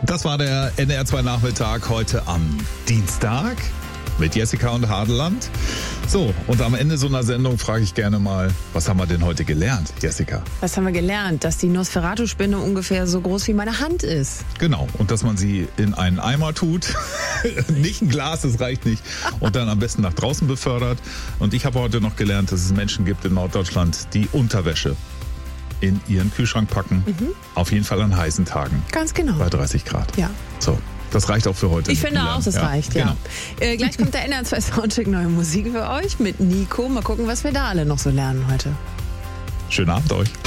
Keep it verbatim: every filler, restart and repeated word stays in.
Das war der N D R zwei Nachmittag heute am Dienstag mit Jessica und Hadeland. So, und am Ende so einer Sendung frage ich gerne mal, was haben wir denn heute gelernt, Jessica? Was haben wir gelernt? Dass die Nosferatu-Spinne ungefähr so groß wie meine Hand ist. Genau, und dass man sie in einen Eimer tut, nicht ein Glas, das reicht nicht, und dann am besten nach draußen befördert. Und ich habe heute noch gelernt, dass es Menschen gibt in Norddeutschland, die Unterwäsche in ihren Kühlschrank packen. Mhm. Auf jeden Fall an heißen Tagen. Ganz genau. Bei dreißig Grad. Ja. So, das reicht auch für heute. Ich finde auch, das ja, reicht, ja. Genau. Äh, gleich kommt der N D R zwei Soundcheck, neue Musik für euch mit Nico. Mal gucken, was wir da alle noch so lernen heute. Schönen Abend euch.